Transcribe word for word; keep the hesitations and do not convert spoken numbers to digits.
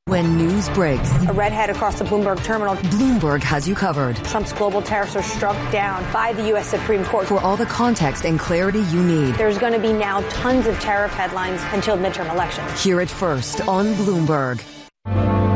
When news breaks, a redhead across the Bloomberg terminal. Bloomberg has you covered. Trump's global tariffs are struck down by the U S Supreme Court. For all the context and clarity you need. There's going to be now tons of tariff headlines until midterm elections. Hear it first on Bloomberg.